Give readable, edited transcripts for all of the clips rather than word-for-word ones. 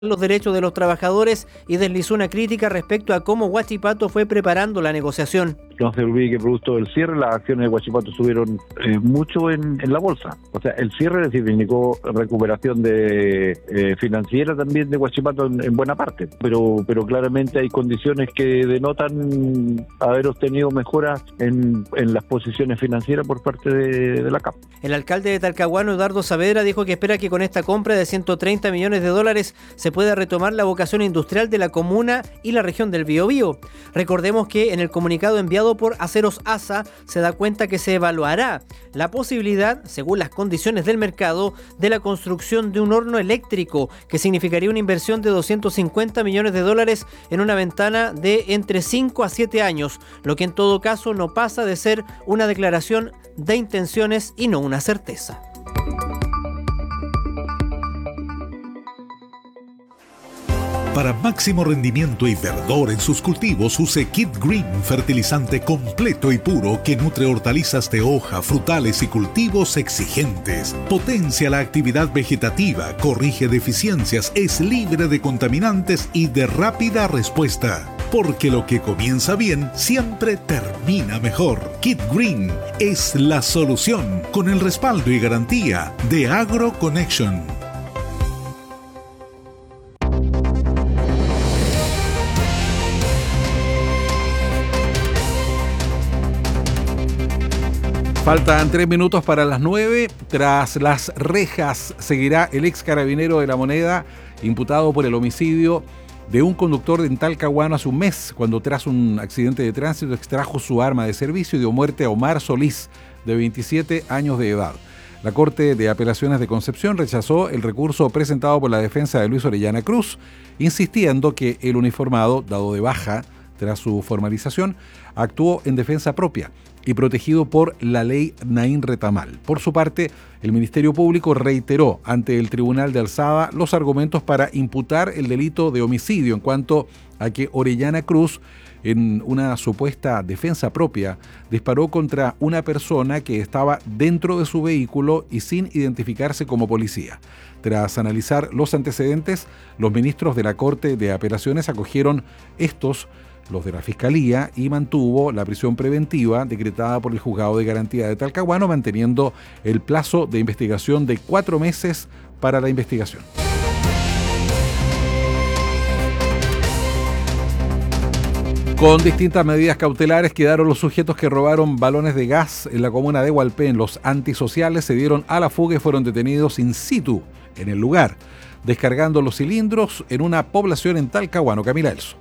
los derechos de los trabajadores y deslizó una crítica respecto a cómo Huachipato fue preparando la negociación. No se olvide que producto del cierre las acciones de Huachipato subieron mucho en la bolsa. O sea, el cierre significó recuperación financiera también de Huachipato en buena parte. Pero claramente hay condiciones que denotan haber obtenido mejoras en las posiciones financieras por parte de la CAP. El alcalde de Talcahuano, Eduardo Saavedra, dijo que espera que con esta compra de $130 millones se pueda retomar la vocación industrial de la comuna y la región del Biobío. Recordemos que en el comunicado enviado por Aceros ASA se da cuenta que se evaluará la posibilidad, según las condiciones del mercado, de la construcción de un horno eléctrico, que significaría una inversión de $250 millones en una ventana de entre 5 a 7 años, lo que en todo caso no pasa de ser una declaración de intenciones y no una certeza. Para máximo rendimiento y verdor en sus cultivos, use Kit Green, fertilizante completo y puro que nutre hortalizas de hoja, frutales y cultivos exigentes. Potencia la actividad vegetativa, corrige deficiencias, es libre de contaminantes y de rápida respuesta. Porque lo que comienza bien siempre termina mejor. Kit Green es la solución, con el respaldo y garantía de AgroConnection. Faltan 3 minutos para las 9. Tras las rejas seguirá el ex carabinero de La Moneda, imputado por el homicidio de un conductor en Talcahuano hace un mes, cuando tras un accidente de tránsito extrajo su arma de servicio y dio muerte a Omar Solís, de 27 años de edad. La Corte de Apelaciones de Concepción rechazó el recurso presentado por la defensa de Luis Orellana Cruz, insistiendo que el uniformado, dado de baja tras su formalización, actuó en defensa propia y protegido por la ley Naín Retamal. Por su parte, el Ministerio Público reiteró ante el Tribunal de Alzada los argumentos para imputar el delito de homicidio en cuanto a que Orellana Cruz, en una supuesta defensa propia, disparó contra una persona que estaba dentro de su vehículo y sin identificarse como policía. Tras analizar los antecedentes, los ministros de la Corte de Apelaciones acogieron los de la Fiscalía, y mantuvo la prisión preventiva decretada por el Juzgado de Garantía de Talcahuano, manteniendo el plazo de investigación de 4 meses para la investigación. Con distintas medidas cautelares quedaron los sujetos que robaron balones de gas en la comuna de Hualpén. Los antisociales se dieron a la fuga y fueron detenidos in situ en el lugar, descargando los cilindros en una población en Talcahuano. Camila Elso.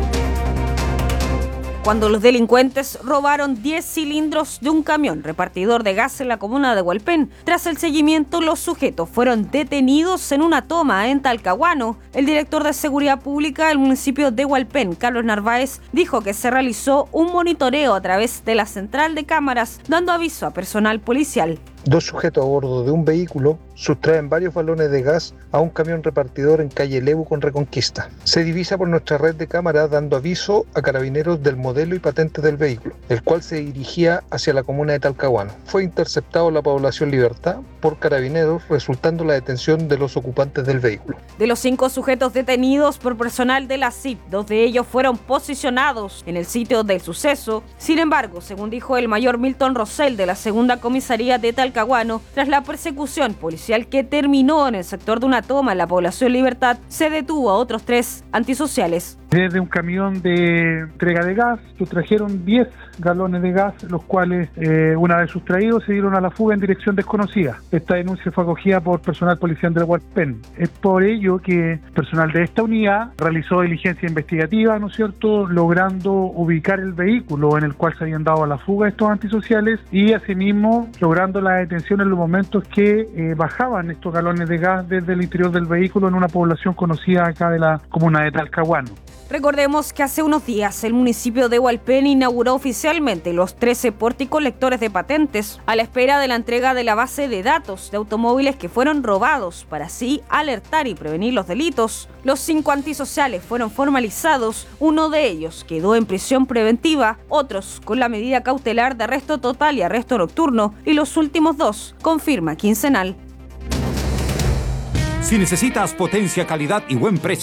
Cuando los delincuentes robaron 10 cilindros de un camión repartidor de gas en la comuna de Hualpén. Tras el seguimiento, los sujetos fueron detenidos en una toma en Talcahuano. El director de Seguridad Pública del municipio de Hualpén, Carlos Narváez, dijo que se realizó un monitoreo a través de la central de cámaras, dando aviso a personal policial. 2 sujetos a bordo de un vehículo sustraen varios balones de gas a un camión repartidor en calle Lebu con Reconquista. Se divisa por nuestra red de cámaras dando aviso a carabineros del modelo y patente del vehículo, el cual se dirigía hacia la comuna de Talcahuano. Fue interceptado en la población Libertad por carabineros, resultando la detención de los ocupantes del vehículo. De los 5 sujetos detenidos por personal de la CIP, 2 de ellos fueron posicionados en el sitio del suceso. Sin embargo, según dijo el mayor Milton Rosell de la segunda comisaría de Talcahuano, tras la persecución policial que terminó en el sector de una toma en la población Libertad, se detuvo a otros 3 antisociales. Desde un camión de entrega de gas sustrajeron 10 galones de gas, los cuales una vez sustraídos se dieron a la fuga en dirección desconocida. Esta denuncia fue acogida por personal policial del Hualpén. Es por ello que personal de esta unidad realizó diligencia investigativa, ¿no es cierto?, logrando ubicar el vehículo en el cual se habían dado a la fuga estos antisociales y asimismo logrando la detención en los momentos que bajaban estos galones de gas desde el interior del vehículo en una población conocida acá de la comuna de Talcahuano. Recordemos que hace unos días el municipio de Hualpén inauguró oficialmente los 13 pórticos lectores de patentes a la espera de la entrega de la base de datos de automóviles que fueron robados para así alertar y prevenir los delitos. Los 5 antisociales fueron formalizados, uno de ellos quedó en prisión preventiva, otros con la medida cautelar de arresto total y arresto nocturno y los últimos 2 con firma quincenal. Si necesitas potencia, calidad y buen precio,